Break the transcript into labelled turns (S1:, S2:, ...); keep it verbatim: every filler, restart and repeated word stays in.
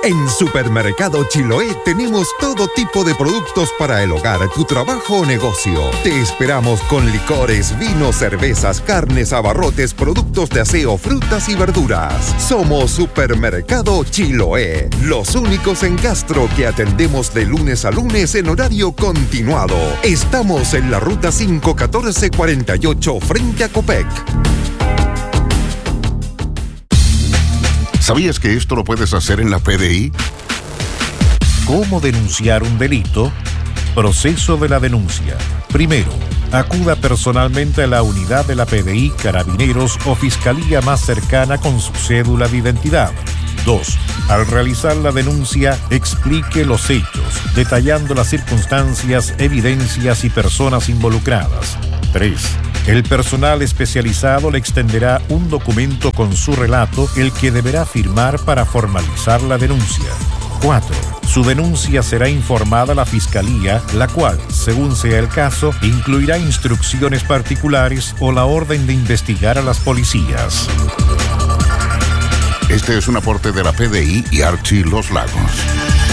S1: En Supermercado Chiloé tenemos todo tipo de productos para el hogar, tu trabajo o negocio. Te esperamos con licores, vinos, cervezas, carnes, abarrotes, productos de aseo, frutas y verduras. Somos Supermercado Chiloé, los únicos en Castro que atendemos de lunes a lunes en horario continuado. Estamos en la ruta cinco catorce cuarenta y ocho frente a Copec.
S2: ¿Sabías que esto lo puedes hacer en la P D I?
S3: ¿Cómo denunciar un delito? Proceso de la denuncia. Primero, acuda personalmente a la unidad de la P D I, Carabineros o Fiscalía más cercana con su cédula de identidad. Dos. Al realizar la denuncia, explique los hechos, detallando las circunstancias, evidencias y personas involucradas. Tres. El personal especializado le extenderá un documento con su relato, el que deberá firmar para formalizar la denuncia. cuatro. Su denuncia será informada a la Fiscalía, la cual, según sea el caso, incluirá instrucciones particulares o la orden de investigar a las policías.
S2: Este es un aporte de la P D I y Archi Los Lagos.